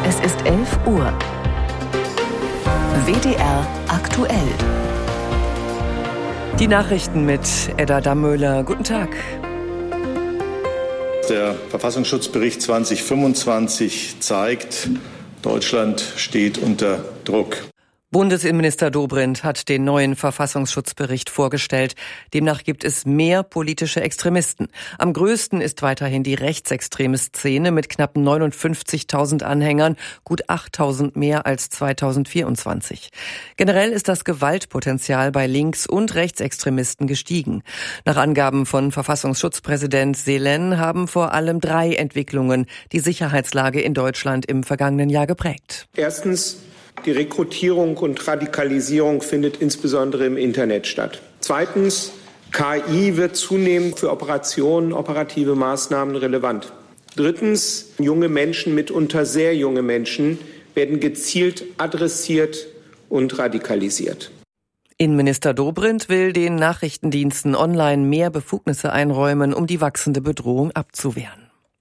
Es ist 11 Uhr. WDR aktuell. Die Nachrichten mit Edda Dammöhler. Guten Tag. Der Verfassungsschutzbericht 2025 zeigt, Deutschland steht unter Druck. Bundesinnenminister Dobrindt hat den neuen Verfassungsschutzbericht vorgestellt. Demnach gibt es mehr politische Extremisten. Am größten ist weiterhin die rechtsextreme Szene mit knapp 59.000 Anhängern, gut 8.000 mehr als 2024. Generell ist das Gewaltpotenzial bei Links- und Rechtsextremisten gestiegen. Nach Angaben von Verfassungsschutzpräsident Selen haben vor allem 3 Entwicklungen die Sicherheitslage in Deutschland im vergangenen Jahr geprägt. Erstens, die Rekrutierung und Radikalisierung findet insbesondere im Internet statt. Zweitens, KI wird zunehmend für Operationen, operative Maßnahmen relevant. Drittens, junge Menschen, mitunter sehr junge Menschen, werden gezielt adressiert und radikalisiert. Innenminister Dobrindt will den Nachrichtendiensten online mehr Befugnisse einräumen, um die wachsende Bedrohung abzuwehren.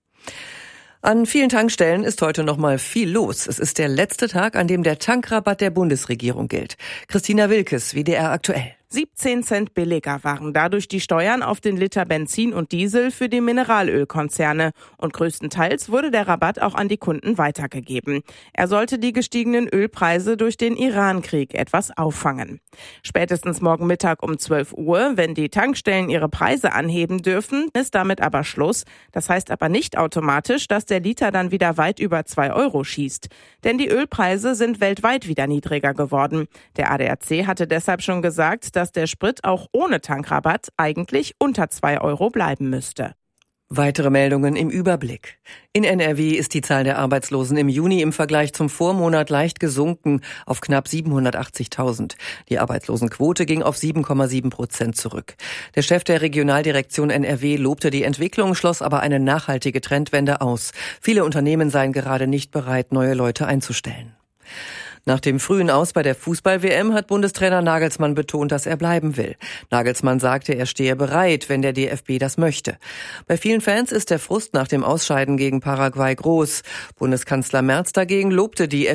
An vielen Tankstellen ist heute noch mal viel los. Es ist der letzte Tag, an dem der Tankrabatt der Bundesregierung gilt. Christina Wilkes, WDR aktuell. 17 Cent billiger waren dadurch die Steuern auf den Liter Benzin und Diesel für die Mineralölkonzerne. Und größtenteils wurde der Rabatt auch an die Kunden weitergegeben. Er sollte die gestiegenen Ölpreise durch den Iran-Krieg etwas auffangen. Spätestens morgen Mittag um 12 Uhr, wenn die Tankstellen ihre Preise anheben dürfen, ist damit aber Schluss. Das heißt aber nicht automatisch, dass der Liter dann wieder weit über 2 Euro schießt. Denn die Ölpreise sind weltweit wieder niedriger geworden. Der ADAC hatte deshalb schon gesagt, dass der Sprit auch ohne Tankrabatt eigentlich unter 2 Euro bleiben müsste. Weitere Meldungen im Überblick. In NRW ist die Zahl der Arbeitslosen im Juni im Vergleich zum Vormonat leicht gesunken auf knapp 780.000. Die Arbeitslosenquote ging auf 7,7% zurück. Der Chef der Regionaldirektion NRW lobte die Entwicklung, schloss aber eine nachhaltige Trendwende aus. Viele Unternehmen seien gerade nicht bereit, neue Leute einzustellen. Nach dem frühen Aus bei der Fußball-WM hat Bundestrainer Nagelsmann betont, dass er bleiben will. Nagelsmann sagte, er stehe bereit, wenn der DFB das möchte. Bei vielen Fans ist der Frust nach dem Ausscheiden gegen Paraguay groß. Bundeskanzler Merz dagegen lobte die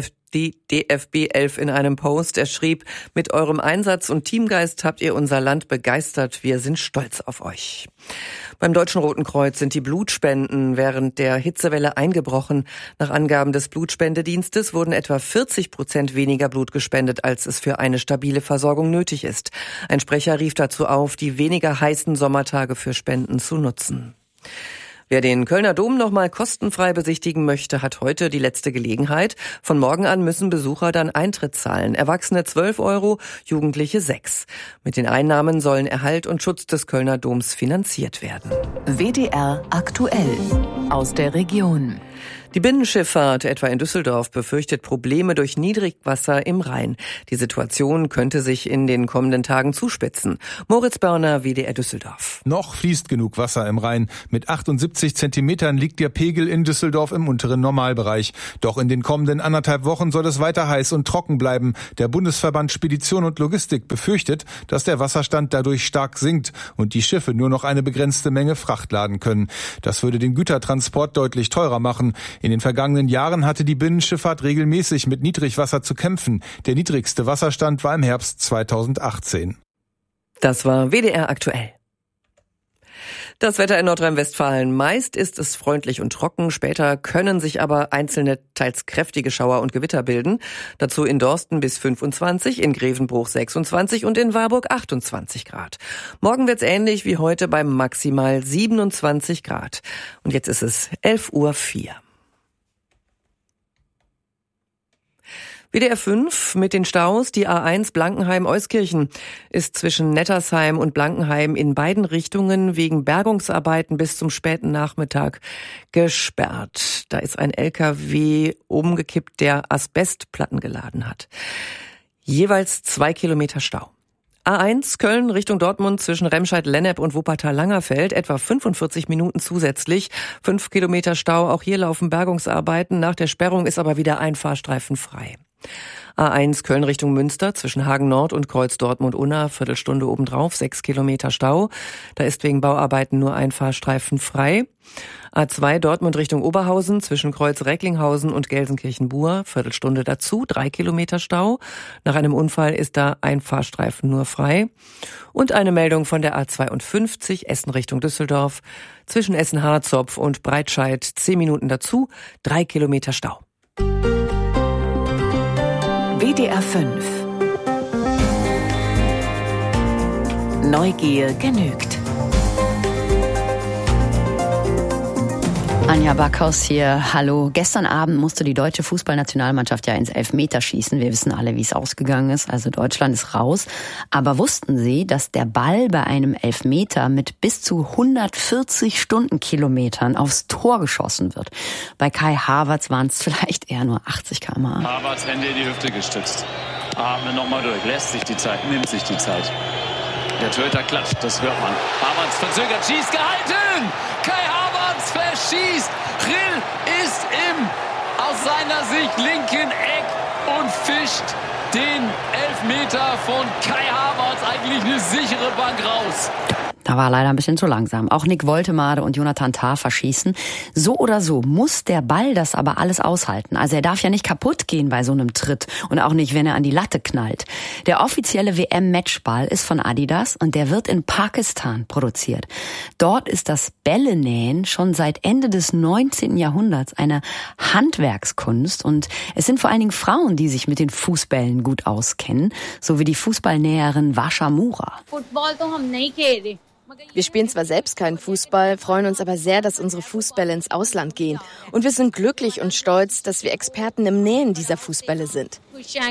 DFB 11 in einem Post. Er schrieb, mit eurem Einsatz und Teamgeist habt ihr unser Land begeistert. Wir sind stolz auf euch. Beim Deutschen Roten Kreuz sind die Blutspenden während der Hitzewelle eingebrochen. Nach Angaben des Blutspendedienstes wurden etwa 40% weniger Blut gespendet, als es für eine stabile Versorgung nötig ist. Ein Sprecher rief dazu auf, die weniger heißen Sommertage für Spenden zu nutzen. Wer den Kölner Dom noch mal kostenfrei besichtigen möchte, hat heute die letzte Gelegenheit. Von morgen an müssen Besucher dann Eintritt zahlen. Erwachsene 12 Euro, Jugendliche 6. Mit den Einnahmen sollen Erhalt und Schutz des Kölner Doms finanziert werden. WDR aktuell aus der Region. Die Binnenschifffahrt, etwa in Düsseldorf, befürchtet Probleme durch Niedrigwasser im Rhein. Die Situation könnte sich in den kommenden Tagen zuspitzen. Moritz Börner, WDR Düsseldorf. Noch fließt genug Wasser im Rhein. Mit 78 Zentimetern liegt der Pegel in Düsseldorf im unteren Normalbereich. Doch in den kommenden 1,5 Wochen soll es weiter heiß und trocken bleiben. Der Bundesverband Spedition und Logistik befürchtet, dass der Wasserstand dadurch stark sinkt und die Schiffe nur noch eine begrenzte Menge Fracht laden können. Das würde den Gütertransport deutlich teurer machen. In den vergangenen Jahren hatte die Binnenschifffahrt regelmäßig mit Niedrigwasser zu kämpfen. Der niedrigste Wasserstand war im Herbst 2018. Das war WDR aktuell. Das Wetter in Nordrhein-Westfalen. Meist ist es freundlich und trocken. Später können sich aber einzelne, teils kräftige Schauer und Gewitter bilden. Dazu in Dorsten bis 25, in Grevenbruch 26 und in Warburg 28 Grad. Morgen wird's ähnlich wie heute bei maximal 27 Grad. Und jetzt ist es 11:04 Uhr. WDR 5 mit den Staus. Die A1 Blankenheim-Euskirchen ist zwischen Nettersheim und Blankenheim in beiden Richtungen wegen Bergungsarbeiten bis zum späten Nachmittag gesperrt. Da ist ein LKW umgekippt, der Asbestplatten geladen hat. Jeweils 2 Kilometer Stau. A1 Köln Richtung Dortmund zwischen Remscheid-Lennep und Wuppertal-Langerfeld etwa 45 Minuten zusätzlich. 5 Kilometer Stau, auch hier laufen Bergungsarbeiten. Nach der Sperrung ist aber wieder ein Fahrstreifen frei. A1 Köln Richtung Münster zwischen Hagen Nord und Kreuz Dortmund-Unna, Viertelstunde obendrauf, 6 Kilometer Stau. Da ist wegen Bauarbeiten nur ein Fahrstreifen frei. A2 Dortmund Richtung Oberhausen zwischen Kreuz Recklinghausen und Gelsenkirchen-Buhr, Viertelstunde dazu, 3 Kilometer Stau. Nach einem Unfall ist da ein Fahrstreifen nur frei. Und eine Meldung von der A52 Essen Richtung Düsseldorf zwischen Essen-Harzopf und Breitscheid, 10 Minuten dazu, 3 Kilometer Stau. WDR 5 Neugier genügt. Anja Backhaus hier, hallo. Gestern Abend musste die deutsche Fußballnationalmannschaft ja ins Elfmeterschießen. Wir wissen alle, wie es ausgegangen ist. Also Deutschland ist raus. Aber wussten Sie, dass der Ball bei einem Elfmeter mit bis zu 140 Stundenkilometern aufs Tor geschossen wird? Bei Kai Havertz waren es vielleicht eher nur 80 km/h. Havertz, Hände in die Hüfte gestützt. Atme nochmal durch, lässt sich die Zeit, nimmt sich die Zeit. Der Torhüter klatscht, das hört man. Havertz verzögert, schießt, gehalten! Kai Havertz verschießt! Grill ist im, aus seiner Sicht, linken Eck und fischt den Elfmeter von Kai Havertz eigentlich eine sichere Bank raus. Da war leider ein bisschen zu langsam. Auch Nick Woltemade und Jonathan Tah verschießen. So oder so muss der Ball das aber alles aushalten. Also er darf ja nicht kaputt gehen bei so einem Tritt und auch nicht, wenn er an die Latte knallt. Der offizielle WM-Matchball ist von Adidas und der wird in Pakistan produziert. Dort ist das Bällenähen schon seit Ende des 19. Jahrhunderts eine Handwerkskunst und es sind vor allen Dingen Frauen, die sich mit den Fußbällen gut auskennen, so wie die Fußballnäherin Vasha Mura. Wir spielen zwar selbst keinen Fußball, freuen uns aber sehr, dass unsere Fußbälle ins Ausland gehen. Und wir sind glücklich und stolz, dass wir Experten im Nähen dieser Fußbälle sind.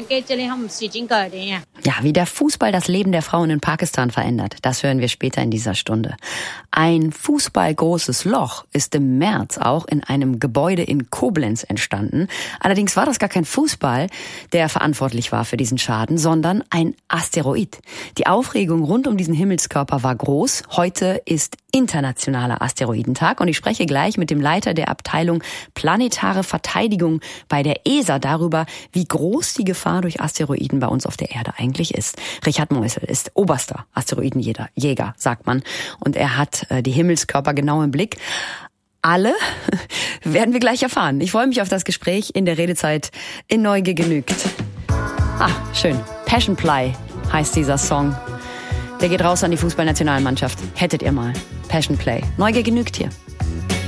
Ja, wie der Fußball das Leben der Frauen in Pakistan verändert, das hören wir später in dieser Stunde. Ein fußballgroßes Loch ist im März auch in einem Gebäude in Koblenz entstanden. Allerdings war das gar kein Fußball, der verantwortlich war für diesen Schaden, sondern ein Asteroid. Die Aufregung rund um diesen Himmelskörper war groß. Heute ist Internationaler Asteroidentag und ich spreche gleich mit dem Leiter der Abteilung Planetare Verteidigung bei der ESA darüber, wie groß die Gefahr durch Asteroiden bei uns auf der Erde eigentlich ist. Richard Meusel ist oberster Asteroidenjäger, sagt man, und er hat die Himmelskörper genau im Blick. Alle werden wir gleich erfahren. Ich freue mich auf das Gespräch in der Redezeit in Neugier genügt. Schön. Passion Play heißt dieser Song. Der geht raus an die Fußballnationalmannschaft. Hättet ihr mal. Passion Play. Neugier genügt hier.